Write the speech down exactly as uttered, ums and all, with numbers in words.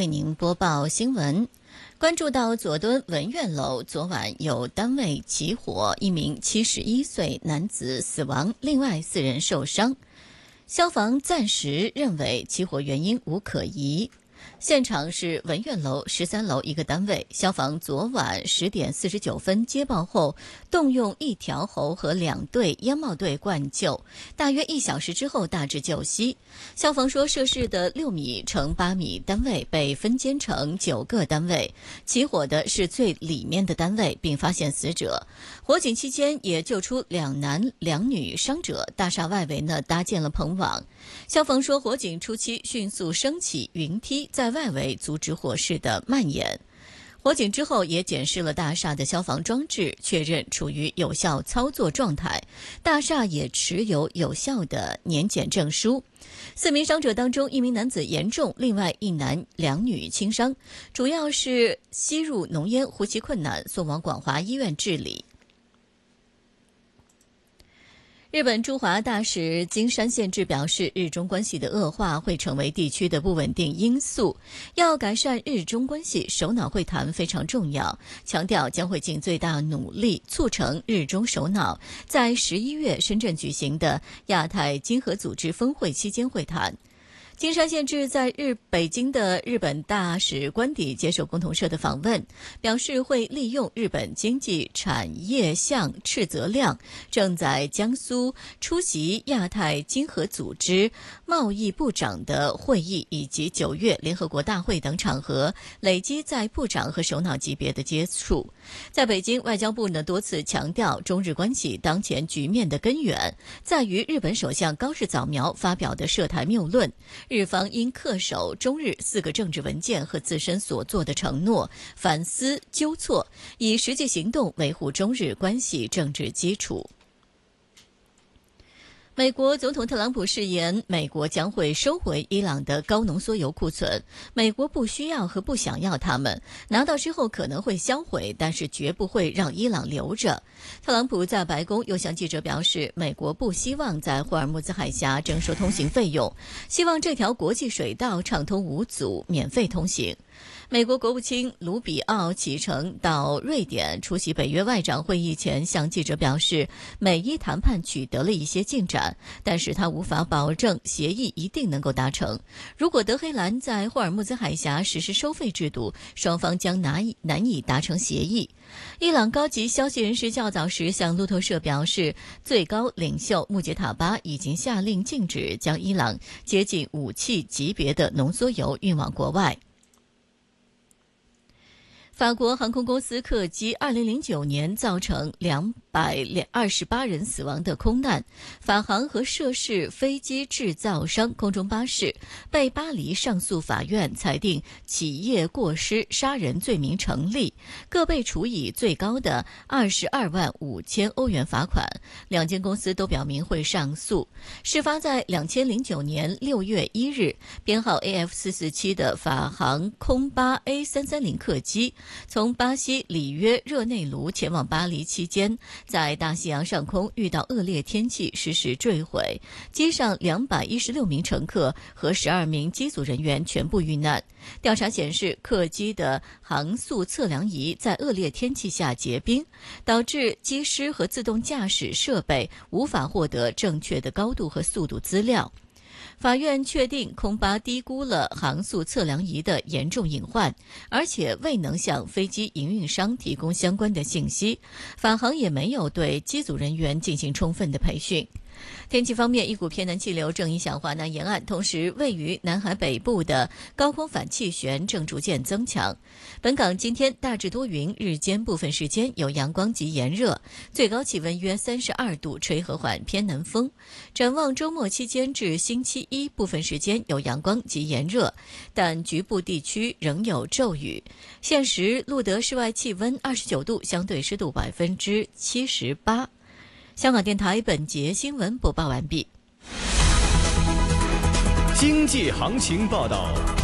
为您播报新闻。关注到佐敦文苑楼昨晚有单位起火，一名七十一岁男子死亡，另外四人受伤。消防暂时认为起火原因无可疑。现场是文苑楼十三楼一个单位，消防昨晚十点四十九分接报后，动用一条喉和两队烟帽队灌救，大约一小时之后大致救熄。消防说，涉事的六米乘八米单位被分间成九个单位，起火的是最里面的单位，并发现死者。火警期间也救出两男两女伤者，大厦外围呢搭建了棚网。消防说，火警初期迅速升起云梯，在外围阻止火势的蔓延。火警之后也检视了大厦的消防装置，确认处于有效操作状态。大厦也持有有效的年检证书。四名伤者当中，一名男子严重，另外一男两女轻伤，主要是吸入浓烟，呼吸困难，送往广华医院治理。日本驻华大使金山宪治表示，日中关系的恶化会成为地区的不稳定因素，要改善日中关系，首脑会谈非常重要，强调将会尽最大努力促成日中首脑在十一月深圳举行的亚太经合组织峰会期间会谈。金山宪治在日北京的日本大使官邸接受共同社的访问，表示会利用日本经济产业相赤泽亮正在江苏出席亚太经合组织贸易部长的会议以及九月联合国大会等场合，累积在部长和首脑级别的接触。在北京，外交部呢多次强调，中日关系当前局面的根源在于日本首相高市早苗发表的涉台谬论。日方应恪守中日四个政治文件和自身所做的承诺，反思纠错，以实际行动维护中日关系政治基础。美国总统特朗普誓言，美国将会收回伊朗的高浓缩铀库存，美国不需要和不想要它们，拿到之后可能会销毁，但是绝不会让伊朗留着。特朗普在白宫又向记者表示，美国不希望在霍尔木兹海峡征收通行费用，希望这条国际水道畅通无阻，免费通行。美国国务卿卢比奥启程到瑞典出席北约外长会议前，向记者表示，美伊谈判取得了一些进展，但是他无法保证协议一定能够达成。如果德黑兰在霍尔木兹海峡实施收费制度，双方将难以难以达成协议。伊朗高级消息人士较早时向路透社表示，最高领袖穆杰塔巴已经下令禁止将伊朗接近武器级别的浓缩铀运往国外。法国航空公司客机二零零九年造成两百二十八人死亡的空难，法航和涉事飞机制造商空中巴士被巴黎上诉法院裁定企业过失杀人罪名成立，各被处以最高的二十二万五千欧元罚款。两间公司都表明会上诉。事发在两千零九年六月一日，编号 A F 四四七的法航空巴 A 三三零客机从巴西里约热内卢前往巴黎期间，在大西洋上空遇到恶劣天气，失事坠毁，机上两百一十六名乘客和十二名机组人员全部遇难。调查显示，客机的航速测量仪在恶劣天气下结冰，导致机师和自动驾驶设备无法获得正确的高度和速度资料。法院确定空巴低估了航速测量仪的严重隐患，而且未能向飞机营运商提供相关的信息。法航也没有对机组人员进行充分的培训。天气方面，一股偏南气流正影响华南沿岸，同时位于南海北部的高空反气旋正逐渐增强。本港今天大致多云，日间部分时间有阳光及炎热，最高气温约三十二度，吹和缓偏南风。展望周末期间至星期一，部分时间有阳光及炎热，但局部地区仍有骤雨。现时录得室外气温二十九度，相对湿度百分之七十八。香港电台本节新闻播报完毕。 经济行情报道。